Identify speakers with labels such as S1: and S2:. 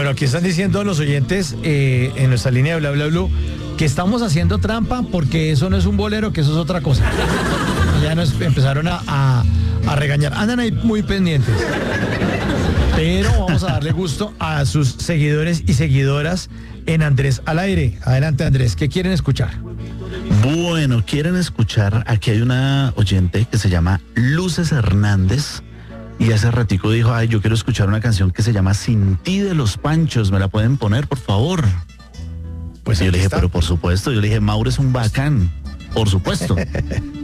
S1: Bueno, aquí están diciendo los oyentes en nuestra línea de Bla Bla Blue que estamos haciendo trampa porque eso no es un bolero, que eso es otra cosa. Ya nos empezaron a regañar. Andan ahí muy pendientes. Pero vamos a darle gusto a sus seguidores y seguidoras en Andrés al Aire. Adelante, Andrés, ¿qué quieren escuchar?
S2: Bueno, quieren escuchar, aquí hay una oyente que se llama Luces Hernández y hace ratico dijo, ay, yo quiero escuchar una canción que se llama Sin ti de los Panchos, ¿me la pueden poner, por favor?
S1: Pues
S2: y yo le dije,
S1: está.
S2: pero por supuesto, yo le dije, Mauro es un bacán, por supuesto.